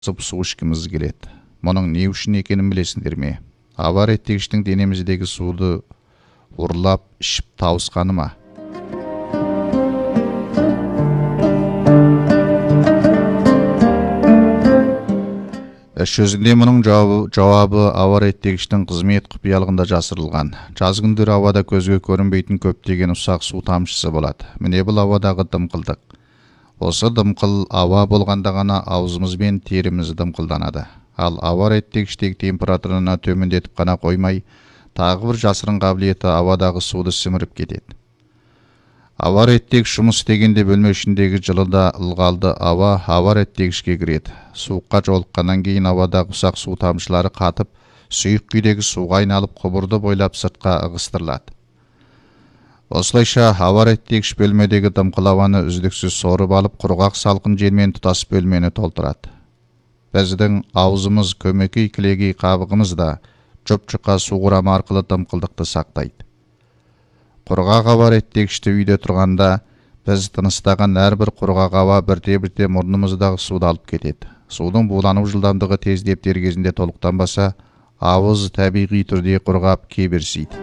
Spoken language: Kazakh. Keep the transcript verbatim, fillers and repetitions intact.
су ішкіміз келеді. Мұның не үшін екенін білесіңдер ме? Ауа реттегіштің денеміздегі суды ұрлап ішіп тауысқаны ма? Іс жүзінде мұның жауабы, жауабы ауа реттегіштің қызмет құпиялығында жасырылған. Жаз күндері ауада көзге көрінбейтін көптеген ұсақ су тамшысы болады. Міне бұл ауадағы дымқылдық. Осы дымқыл ауа болғанда ғана аузымыз бен теріміз дымқылданады. Ал ауа реттегіштегі температураны төмендетіп қана қоймай, тағы бір жасырын қабілеті ауадағы суды сіміріп кетеді. Ауа реттегіш жұмыс істегенде бөлме ішіндегі жылы да ылғалды ауа ауа реттегішке кіреді. Суыққа жолыққаннан кейін ауадағы ұсақ су тамшылары қатып, сұйық күйдегі суға айналып құбырды бойлап сыртқа ығыстырылады. Осылайша ауа реттегіш бөлмедегі дымқыл ауаны үздіксіз сорып алып, құрғақ салқын желмен тұтас бөлмені толтырады. Біздің аузымыз, көмекей, кілегей қабығымыз да жұп-жұқа су құрамы арқылы дымқылдықты сақтайды. Құрғақ ауа реттегішті үйде тұрғанда, біз тыныстаған әрбір құрғақ ауа бірте-бірте мұрнымыздағы суды алып кетеді. Судың булану жылдамдығы тездеп дер кезінде толықтанбаса, ауыз табиғи түрде құрғап кеберсиді.